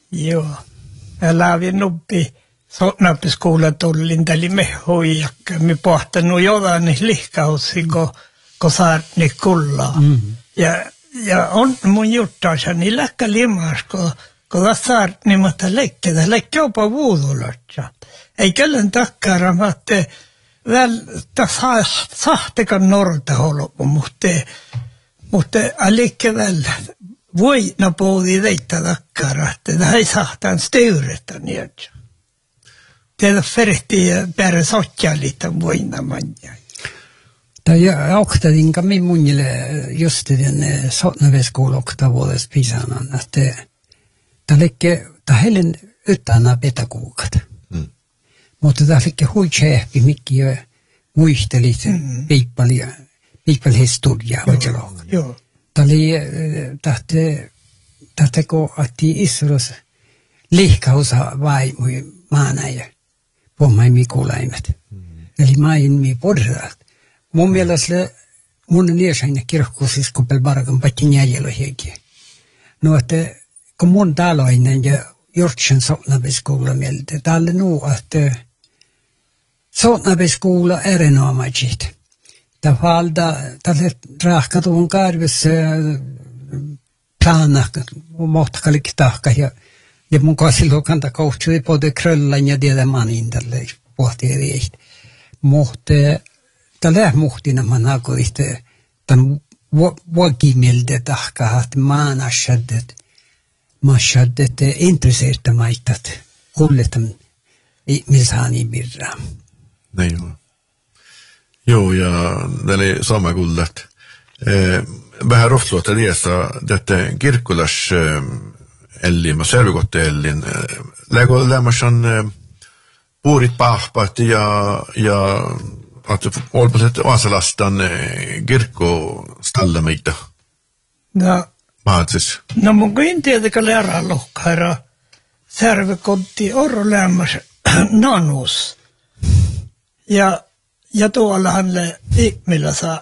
Joo. Mä lävin nuppi Sotnapiskoula tullin täli mehuijakka. Me pohtanut jotain lihkaussi, kun saarni kullaa. Ja on mun juttuassa, niin läkkä limas, kun saarni, mutta leikki jopa vuudulotsa. Ei kellen takkara, mutta sahtekan norta holopu, mutta alikki välillä. Voi napoudi teitä takkara, että ei sahtaan stöyretä niitä. Teillä ferehti päällä sosiaalita voina manja. Tai oktadinka min munille just den Sotnaveskoula oktavuodes pisanan, että ta helen yttänä pedagogat. Mutta ta fick huichehpi mycket muistelit piipali historia hojalog. Joo. Tali tahteko atti isros lihkausa vai maanaja pommai mikulaimet. Eli main mi podrat. Mun mielestä mun niessäin kirkkuusis kopel barkan patin jäljellä hekin. No että kun mun taloinen ja Jortsen Sotnaveskoula mieltä tälle nu että Sotnaveskoula erinomaisesti. Ta valda tälle rahkatuun karvissa plana mohtakalik tahka ja mun kasilo kanta kohtui både kröllan ja tiedä manin tälle pohtii riihti. Mutta tällä muhtina man hakoitte tämän vuokimilde tahka että maanashaddet intresseerta maittat kulletan misani birra. Näin. Joo, ja tälle sama kullat. Vähän rohtuutta riesa, että kirkkulas ellin, servikotte ellin. Lämmäsän puurit pahpat ja että olpaset Vaasalastan kirkko stallamiita. No mun kuin tietenkin läärä lohkaira servikotti oro lämmäs nanus. Ja tuollahan le ihmillä saa.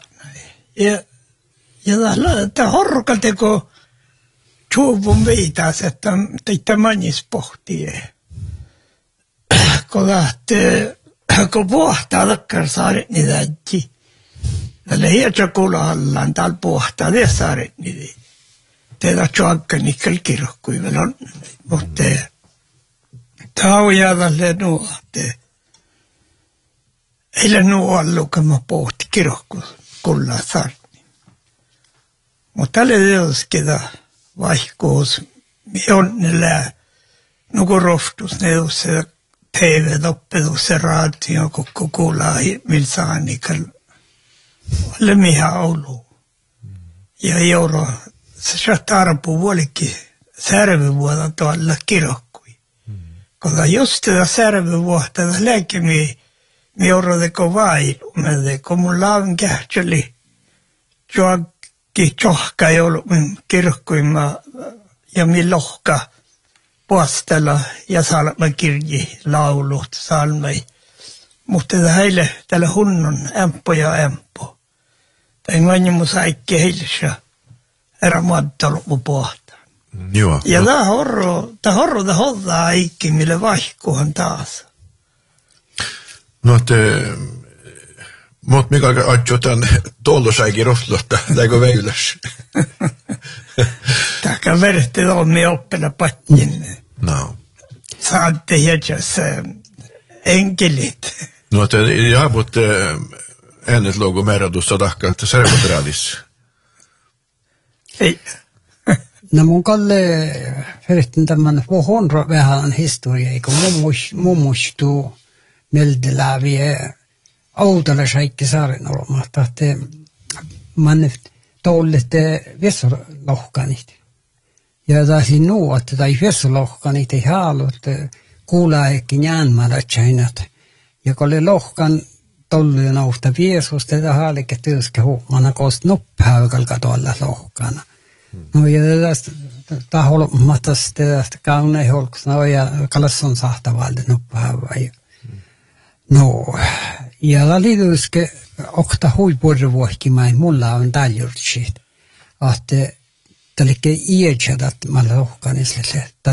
Ja tämä horkateko tjuvun viitas, että teitä manis pohtii. Kun pohtaa takkar saaret niitä äkki. Tällä hietsä kulahallaan täällä pohtaa te saaret niitä. Teitä tjoakka nikkel kirkkui vielä on. Mutta tämä on jäädälle nuotte. Ei nu ollut, kun mä pohti kirkku kulla saarni. Mutta tällä teoskeda vaihkoos, on niillä nuku rohtus, ne on se TV-oppedus, se radio, kukku kuulaa milsaanikal. Oli mihän ollut. Ja euro, se saattaa arpu vuolikin särvivuotta tuolla kirkkui. Koska just tätä särvivuotta lääkemiä, mi orrodeko vailu, kun mulla on kähtseli, johka ei ollut kirkkuima ja mi lohka puostella ja salma kirji laulut salmai. Mutta heille tällä hunnon ämpö ja ämpö. Tai mani mun saikki heilessä erä maattaluppu pohtaan. Ja tämä horro hoddaa ikki, mille vaihkuhan taas. No, että mut mikä atjotan tuollosaikin rohtulotta, täikö väyläs? Täkä verti on oppina pattin. No. Saatte jätsäs enkelit. No, että jaaput äänet logo määrätussa tahka, että servotraalis. Ei. No mun kalle vertin tämän pohonro vähän historia, eikö mummustu meldeläviä autolla saikki saaren olematta, että man tollette vessolohkanit. Ja taisi nuo, että tai vessolohkanit ei halu, että kuulaa ehkä jäänmäärä tjäinät. Ja kun oli lohkan tollujen austa viesusta, että haalikke työskä huomana, kost nopphäykalka tuolla lohkana. No ja tästä holmatas tästä kauneen holksana ja kalasson sahtavalde nopphäyä. No, ja liityiske okta huipuolivuohkimain mulla on täljurtsit, että tällekin iätsät, että mä lohkan esille,